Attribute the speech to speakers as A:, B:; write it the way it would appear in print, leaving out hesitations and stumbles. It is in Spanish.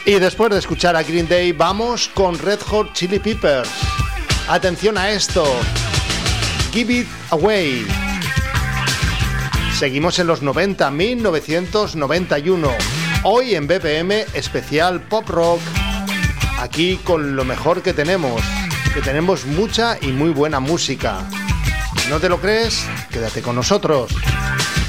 A: Y después de escuchar a Green Day, vamos con Red Hot Chili Peppers. Atención a esto. Give It Away. Seguimos en los 90, 1991. Hoy en BPM especial Pop Rock. Aquí con lo mejor que tenemos mucha y muy buena música. ¿No te lo crees? Quédate con nosotros.